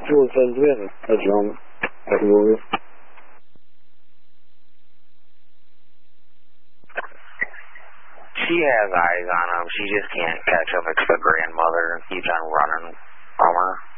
Stuart Sandvin. That's wrong. That's wrong. She has eyes on him. She just can't catch him. It's the grandmother. Keeps on running from her.